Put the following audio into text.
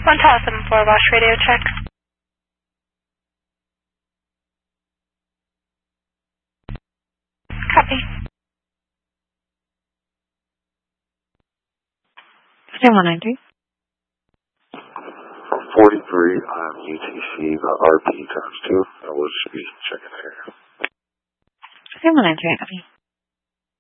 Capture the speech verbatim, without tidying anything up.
one Tower seven four, Wash radio check. Copy. Stand one nine three. forty-three on U T C, the R P times two. I will just be checking there. Stand one nine three, copy.